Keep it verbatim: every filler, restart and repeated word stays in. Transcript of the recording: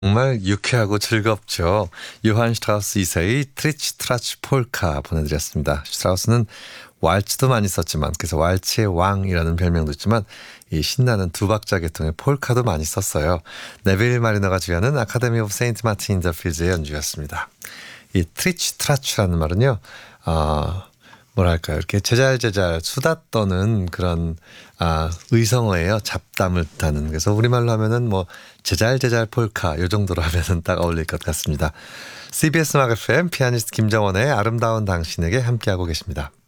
정말 유쾌하고 즐겁죠. 요한 슈트라우스 이 세의 트리치 트라치 폴카 보내드렸습니다. 슈트라우스는 왈츠도 많이 썼지만, 그래서 왈츠의 왕이라는 별명도 있지만 이 신나는 두 박자 계통의 폴카도 많이 썼어요. 네빌 마리너가 주연은 아카데미 오브 세인트 마틴 인 더 필즈의 연주였습니다. 이 트리치 트라치라는 말은요, 어, 뭐랄까요, 이렇게 제잘제잘 수다 떠는 그런 아, 의성어예요. 잡담을 타는. 그래서 우리말로 하면은 뭐 제잘제잘 폴카 요 정도로 하면은 딱 어울릴 것 같습니다. 씨비에스 음악 에프엠 피아니스트 김정원의 아름다운 당신에게 함께하고 계십니다.